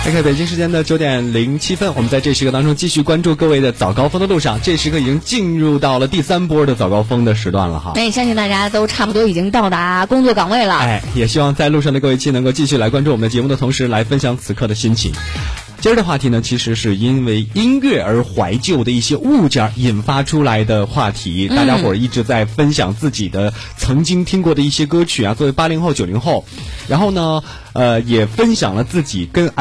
OK， 北京时间的9点07分，我们在这时刻当中继续关注各位的早高峰的路上。这时刻已经进入到了第3波的早高峰的时段了哈。 相信大家都差不多已经到达工作岗位了。 也希望在路上的各位能够继续来关注我们的节目的同时，来分享此刻的心情。今儿的话题呢，其实是因为音乐而怀旧的一些物件引发出来的话题。大家伙儿一直在分享自己的曾经听过的一些歌曲啊，作为80后、90后，然后呢，也分享了自己跟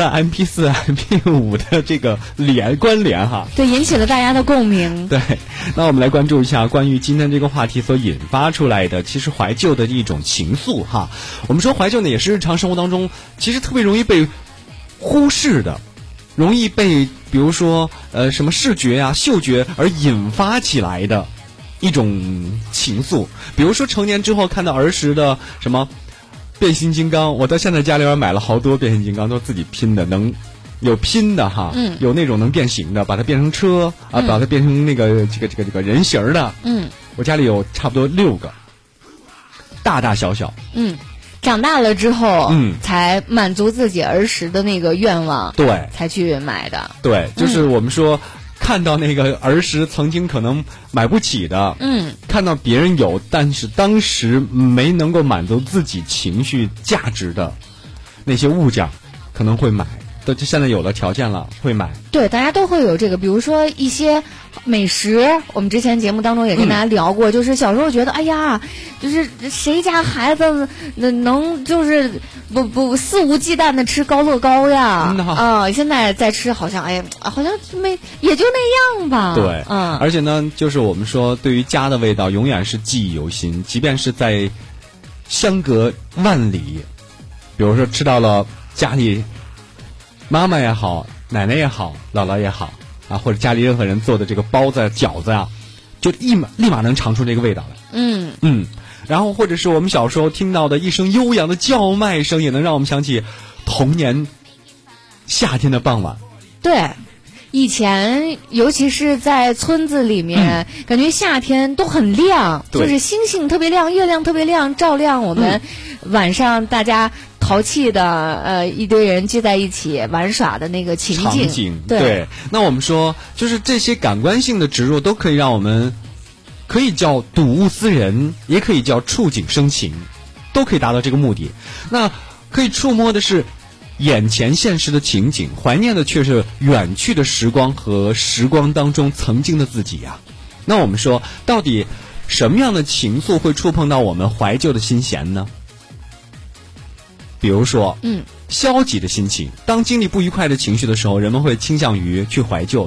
MP3、MP4、MP5 的这个关联哈。 对，引起了大家的共鸣。 对，那我们来关注一下关于今天这个话题所引发出来的，其实怀旧的一种情愫哈。我们说怀旧呢，也是日常生活当中其实特别容易被忽视的，容易被比如说什么视觉啊、嗅觉而引发起来的一种情愫。比如说成年之后看到儿时的什么变形金刚，我到现在家里边买了好多变形金刚，都是自己拼的，能有拼的哈，有那种能变形的，把它变成车啊，把它变成那个这个人形的，我家里有差不多6个，大大小小， 长大了之后，才满足自己儿时的那个愿望， 对， 才去买的。 对，就是我们说，看到那个儿时曾经可能买不起的，看到别人有，但是当时没能够满足自己情绪价值的那些物件，可能会买。就现在有了条件了，会买。 对，大家都会有这个，比如说一些美食，我们之前节目当中也跟大家聊过，就是小时候觉得，哎呀，就是谁家孩子能就是不肆无忌惮的吃高乐高呀？现在在吃好像好像也就那样吧。 对，而且呢，就是我们说，对于家的味道永远是记忆犹新，即便是在相隔万里，比如说吃到了家里妈妈也好，奶奶也好，姥姥也好啊，或者家里任何人做的这个包子、饺子啊，就立马能尝出这个味道来。然后或者是我们小时候听到的一声悠扬的叫卖声，也能让我们想起童年夏天的傍晚。 对，以前尤其是在村子里面，感觉夏天都很亮，就是星星特别亮，月亮特别亮，照亮我们晚上大家淘气的一堆人聚在一起玩耍的那个场景。 对，那我们说就是这些感官性的植入都可以让我们可以叫睹物思人，也可以叫触景生情，都可以达到这个目的。那可以触摸的是眼前现实的情景，怀念的却是远去的时光和时光当中曾经的自己呀。那我们说到底什么样的情愫会触碰到我们怀旧的心弦呢？比如说消极的心情，当经历不愉快的情绪的时候，人们会倾向于去怀旧，